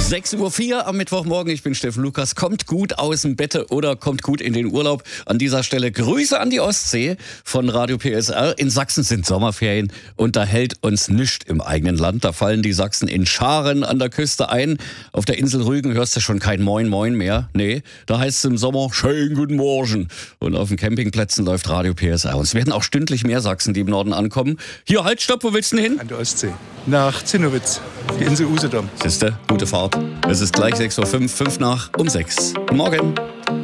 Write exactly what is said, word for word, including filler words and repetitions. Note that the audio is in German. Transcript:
sechs Uhr vier am Mittwochmorgen. Ich bin Steffen Lukas. Kommt gut aus dem Bett oder kommt gut in den Urlaub. An dieser Stelle Grüße an die Ostsee von Radio P S R. In Sachsen sind Sommerferien und da hält uns nichts im eigenen Land. Da fallen die Sachsen in Scharen an der Küste ein. Auf der Insel Rügen hörst du schon kein Moin Moin mehr. Nee, da heißt es im Sommer schönen guten Morgen. Und auf den Campingplätzen läuft Radio P S R. Und es werden auch stündlich mehr Sachsen, die im Norden ankommen. Hier, halt, stopp, wo willst du denn hin? An der Ostsee. Nach Zinnowitz, die Insel Usedom. Siehste, gute Fahrt. Es ist gleich sechs Uhr fünf, fünf nach um sechs. Morgen.